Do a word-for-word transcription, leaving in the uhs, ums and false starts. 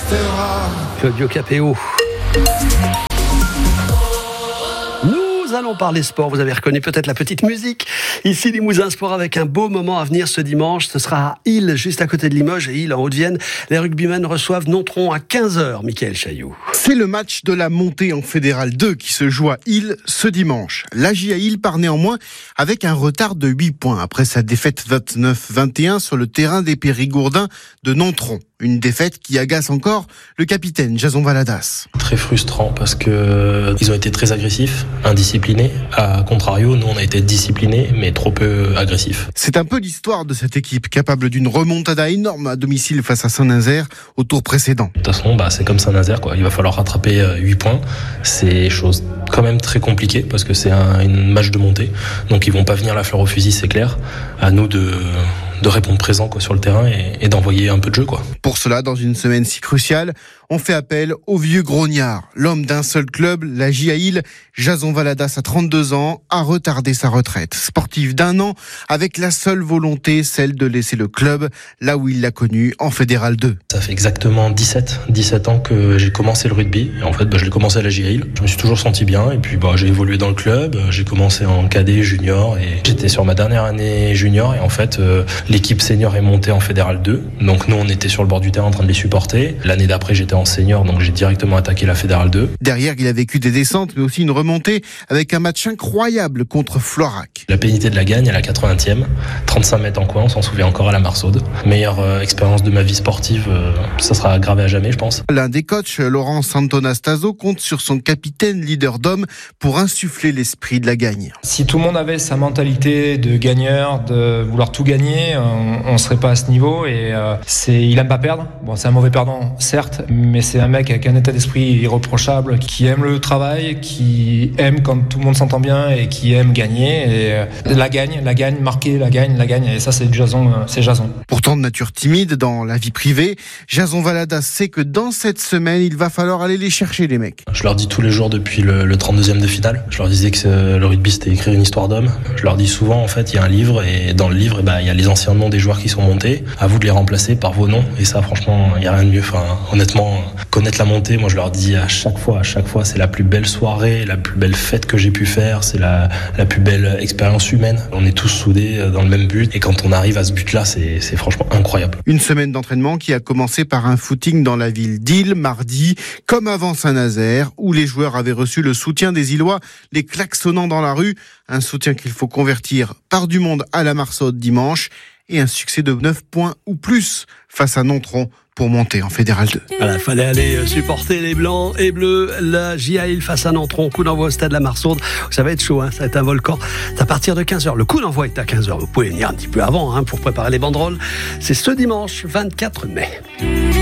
restera. Claudio Capéo. Nous allons parler sport. Vous avez reconnu peut-être la petite musique. Ici, Limousin Sport avec un beau moment à venir ce dimanche. Ce sera à Isle, juste à côté de Limoges et Isle en Haute-Vienne. Les rugbymen reçoivent Nontron à quinze heures. Mickaël Chailloux. C'est le match de la montée en Fédéral deux qui se joue à Isle ce dimanche. L'A J A Isle part néanmoins avec un retard de huit points après sa défaite vingt-neuf vingt et un sur le terrain des Périgourdins de Nontron. Une défaite qui agace encore le capitaine Jason Valadas. Très frustrant parce que ils ont été très agressifs, indisciplinés. À contrario, nous on a été disciplinés mais trop peu agressifs. C'est un peu l'histoire de cette équipe, capable d'une remontada énorme à domicile face à Saint-Nazaire au tour précédent. De toute façon, bah, c'est comme Saint-Nazaire, quoi. Il va falloir rattraper huit points. C'est chose quand même très compliquée parce que c'est un une match de montée. Donc ils vont pas venir la fleur au fusil, c'est clair. À nous de de répondre présent quoi sur le terrain et, et d'envoyer un peu de jeu quoi. Pour cela, dans une semaine si cruciale, on fait appel au vieux grognard. L'homme d'un seul club, l'A J A Isle, Jason Valadas à trente-deux ans, a retardé sa retraite sportive d'un an avec la seule volonté, celle de laisser le club là où il l'a connu en Fédéral deux. Ça fait exactement dix-sept ans que j'ai commencé le rugby et en fait bah, je l'ai commencé à l'A J A Isle. Je me suis toujours senti bien et puis bah, j'ai évolué dans le club, j'ai commencé en cadet junior et j'étais sur ma dernière année junior et en fait euh, l'équipe senior est montée en Fédéral deux. Donc nous on était sur le bord du terrain en train de les supporter. L'année d'après j'étais en senior donc j'ai directement attaqué la Fédéral deux. Derrière il a vécu des descentes mais aussi une remontée avec un match incroyable contre Florac. La pénalité de la Gagne à la quatre-vingtième, trente-cinq mètres en coin, on s'en souvient encore à la Marsaud. Meilleure euh, expérience de ma vie sportive, euh, ça sera gravé à jamais je pense. L'un des coachs, Laurent Santonastaso, compte sur son capitaine leader d'hommes pour insuffler l'esprit de la Gagne. Si tout le monde avait sa mentalité de gagneur, de vouloir tout gagner, on, on serait pas à ce niveau et euh, c'est, il aime pas perdre. Bon, c'est un mauvais perdant, certes, mais c'est un mec avec un état d'esprit irréprochable, qui aime le travail, qui aime quand tout le monde s'entend bien et qui aime gagner. Et euh, la gagne, la gagne, marquer, la gagne, la gagne. Et ça, c'est Jason, euh, c'est Jason. Pourtant de nature timide dans la vie privée, Jason Valadas sait que dans cette semaine, il va falloir aller les chercher, les mecs. Je leur dis tous les jours depuis le, le trente-deuxième de finale. Je leur disais que le rugby, c'était écrire une histoire d'homme. Je leur dis souvent, en fait, il y a un livre et dans le livre, bah, il y a les anciens noms des joueurs qui sont montés. À vous de les remplacer par vos noms. Et ça, franchement, il n'y a rien de mieux. Enfin, honnêtement, connaître la montée, moi, je leur dis à chaque fois, à chaque fois, c'est la plus belle soirée, la plus belle fête que j'ai pu faire. C'est la, la plus belle expérience humaine. On est tous soudés dans le même but. Et quand on arrive à ce but-là, c'est, c'est franchement incroyable. Une semaine d'entraînement qui a commencé par un footing dans la ville d'Isle, mardi, comme avant Saint-Nazaire, où les joueurs avaient reçu le soutien des Illois, les klaxonnant dans la rue. Un soutien qu'il faut convertir par du monde à la Marsaud dimanche. Et un succès de neuf points ou plus face à Nontron pour monter en Fédéral deux. Voilà, fallait aller supporter les blancs et bleus. La J A Isle face à Nontron. Coup d'envoi au stade de la Marsaud. Ça va être chaud, hein, ça va être un volcan. C'est à partir de quinze heures. Le coup d'envoi est à quinze heures. Vous pouvez venir un petit peu avant hein, pour préparer les banderoles. C'est ce dimanche vingt-quatre mai.